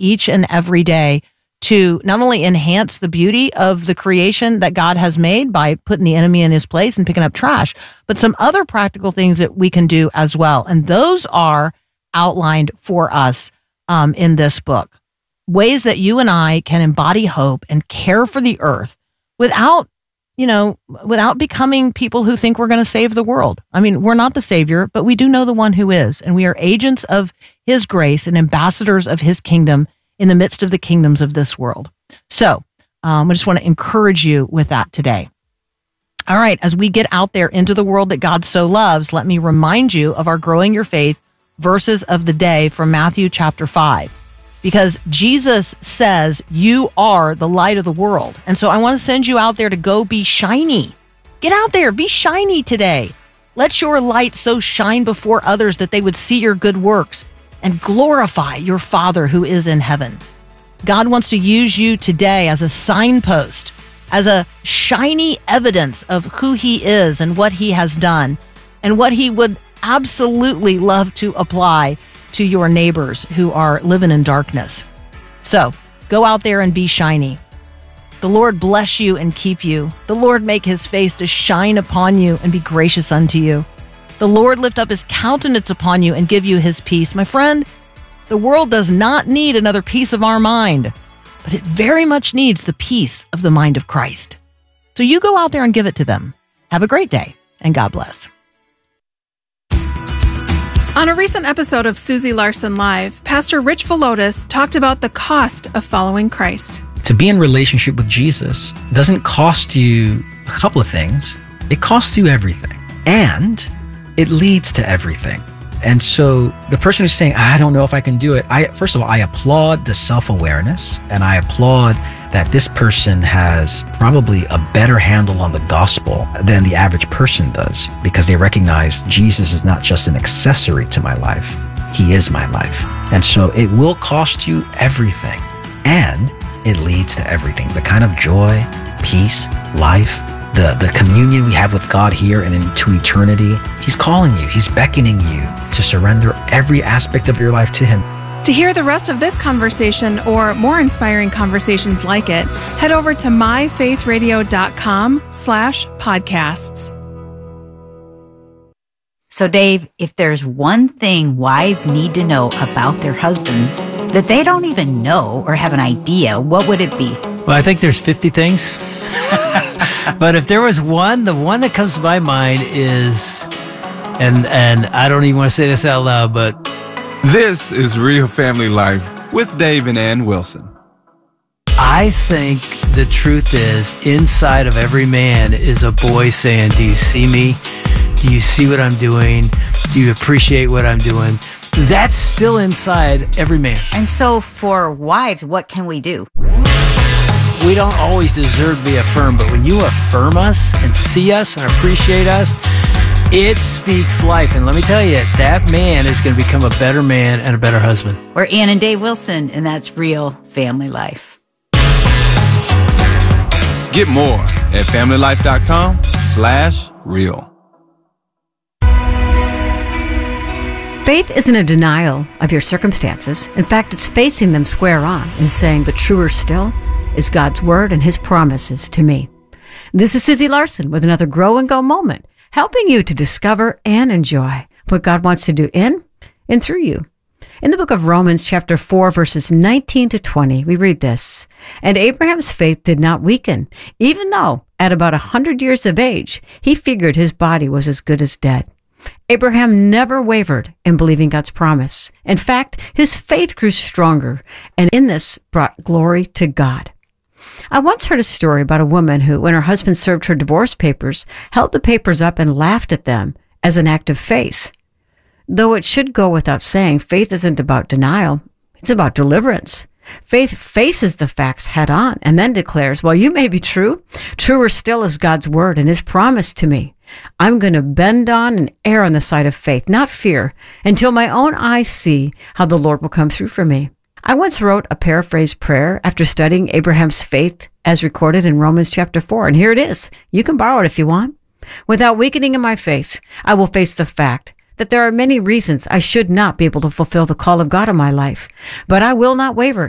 each and every day to not only enhance the beauty of the creation that God has made by putting the enemy in his place and picking up trash, but some other practical things that we can do as well. And those are outlined for us in this book. Ways that you and I can embody hope and care for the earth without becoming people who think we're going to save the world. I mean, we're not the savior, but we do know the one who is, and we are agents of his grace and ambassadors of his kingdom in the midst of the kingdoms of this world. So I just want to encourage you with that today. All right, as we get out there into the world that God so loves, let me remind you of our Growing Your Faith verses of the day from Matthew chapter 5. Because Jesus says you are the light of the world. And so I want to send you out there to go be shiny. Get out there, be shiny today. Let your light so shine before others that they would see your good works and glorify your Father who is in heaven. God wants to use you today as a signpost, as a shiny evidence of who he is and what he has done, and what he would absolutely love to apply to your neighbors who are living in darkness. So go out there and be shiny. The Lord bless you and keep you. The Lord make his face to shine upon you and be gracious unto you. The Lord lift up his countenance upon you and give you his peace. My friend, the world does not need another piece of our mind, but it very much needs the peace of the mind of Christ. So you go out there and give it to them. Have a great day, and God bless. On a recent episode of Susie Larson Live, Pastor Rich Villodas talked about the cost of following Christ. To be in relationship with Jesus doesn't cost you a couple of things. It costs you everything. And it leads to everything. And so the person who's saying, I don't know if I can do it, first of all, I applaud the self-awareness, and I applaud that this person has probably a better handle on the gospel than the average person does, because they recognize Jesus is not just an accessory to my life. He is my life. And so it will cost you everything, and it leads to everything. The kind of joy, peace, life, the communion we have with God here and into eternity. He's calling you. He's beckoning you to surrender every aspect of your life to him. To hear the rest of this conversation or more inspiring conversations like it, head over to myfaithradio.com/podcasts. So Dave, if there's one thing wives need to know about their husbands that they don't even know or have an idea, what would it be? Well, I think there's 50 things. But if there was one, the one that comes to my mind is, and I don't even want to say this out loud, but this is Real Family Life with Dave and Ann Wilson. I think the truth is, inside of every man is a boy saying, do you see me? Do you see what I'm doing? Do you appreciate what I'm doing? That's still inside every man. And so for wives, what can we do? We don't always deserve to be affirmed, but when you affirm us and see us and appreciate us, it speaks life. And let me tell you, that man is going to become a better man and a better husband. We're Ann and Dave Wilson, and that's Real Family Life. Get more at familylife.com/real. Faith isn't a denial of your circumstances. In fact, it's facing them square on and saying, but truer still is God's word and his promises to me. This is Susie Larson with another Grow and Go moment, helping you to discover and enjoy what God wants to do in and through you. In the book of Romans, chapter 4, verses 19 to 20, we read this, and Abraham's faith did not weaken, even though at about 100 years of age, he figured his body was as good as dead. Abraham never wavered in believing God's promise. In fact, his faith grew stronger, and in this brought glory to God. I once heard a story about a woman who, when her husband served her divorce papers, held the papers up and laughed at them as an act of faith. Though it should go without saying, faith isn't about denial. It's about deliverance. Faith faces the facts head on and then declares, well, you may be true. Truer still is God's word and his promise to me. I'm going to bend on and err on the side of faith, not fear, until my own eyes see how the Lord will come through for me. I once wrote a paraphrased prayer after studying Abraham's faith as recorded in Romans chapter 4, and here it is. You can borrow it if you want. Without weakening in my faith, I will face the fact that there are many reasons I should not be able to fulfill the call of God in my life, but I will not waver